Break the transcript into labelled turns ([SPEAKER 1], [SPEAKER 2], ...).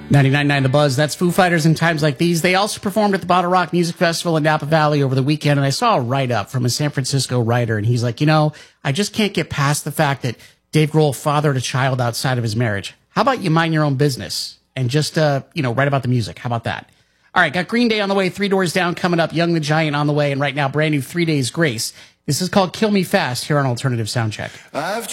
[SPEAKER 1] 99.9 The Buzz. That's Foo Fighters in Times Like These. They also performed at the Bottle Rock Music Festival in Napa Valley over the weekend, and I saw a write-up from a San Francisco writer, and he's like, I just can't get past the fact that Dave Grohl fathered a child outside of his marriage. How about you mind your own business and just, write about the music? How about that? All right, got Green Day on the way, 3 Doors Down coming up, Young the Giant on the way, and right now, brand new 3 Days Grace. This is called Kill Me Fast here on Alternative Soundcheck.